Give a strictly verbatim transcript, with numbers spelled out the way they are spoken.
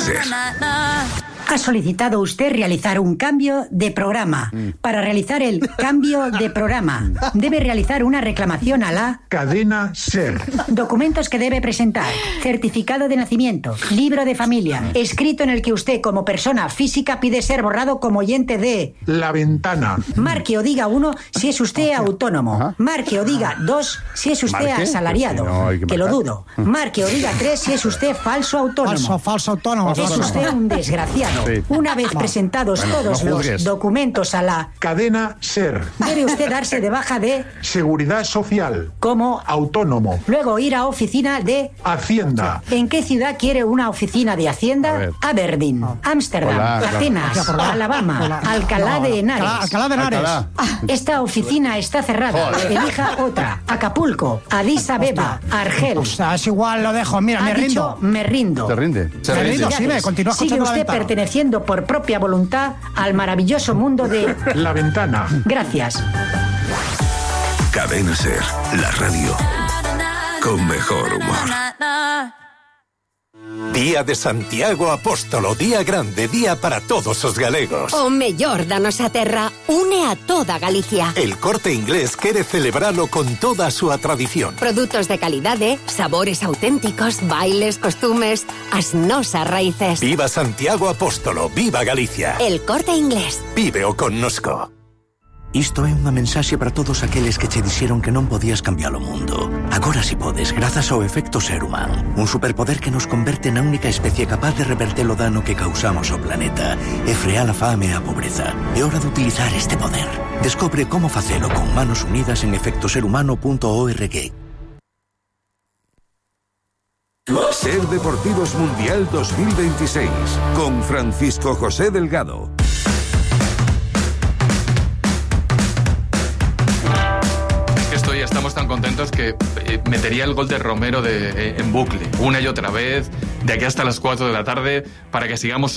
Ser. Ha solicitado usted realizar un cambio de programa. Para realizar el cambio de programa, debe realizar una reclamación a la Cadena Ser. Documentos que debe presentar: certificado de nacimiento, libro de familia, escrito en el que usted como persona física pide ser borrado como oyente de La Ventana. Marque o diga uno si es usted autónomo. Marque o diga dos si es usted ¿Marque? asalariado. Pues si no, hay que que lo marcar. dudo. Marque o diga tres si es usted falso autónomo. Falso, falso autónomo. Es falso usted autónomo. un desgraciado. Sí. Una vez presentados Bueno, todos no los juzgues. documentos a la Cadena Ser. debe usted darse de baja de Seguridad Social. como Autónomo. luego ir a oficina de Hacienda. ¿En qué ciudad quiere una oficina de A Hacienda? ver. Aberdeen, Ámsterdam, Hola, claro. Atenas, Por la- Alabama, por la- Alcalá no, de Alcalá, Henares. Alcalá de Henares. Alcalá. Esta oficina está cerrada. Joder. Elija otra. Acapulco, Addis Abeba, Argel. O sea, es igual, lo dejo. Mira, Ha me dicho, rindo. me rindo. Se rinde. Se Me rinde. rindo, sí, me continúa Sigue escuchando la usted ventana. perteneciendo por propia voluntad al maravilloso mundo de... La Ventana. Gracias. Cadena Ser, la radio con mejor humor. Día de Santiago Apóstolo, día grande, día para todos os galegos. O mellor da nosa terra une a toda Galicia. El Corte Inglés quere celebralo con toda a súa tradición. Produtos de calidade, sabores auténticos, bailes, costumes, as nosas raíces. Viva Santiago Apóstolo, viva Galicia. El Corte Inglés. Víveo connosco. Isto é unha mensaxe para todos aqueles que che dixeron que non podías cambiar o mundo. Agora si podes, grazas ao efecto Seruman, un superpoder que nos converte na única especie capaz de reverter o dano que causamos ao planeta e frear a fame e a pobreza. É hora de utilizar este poder. Descobre como facelo con manos unidas en efecto serhumano punto org. Ser Deportivos Mundial dos mil veintiséis con Francisco José Delgado. Estoy, estamos tan contentos que eh, metería el gol de Romero de, eh, en bucle, una y otra vez, de aquí hasta las cuatro de la tarde, para que sigamos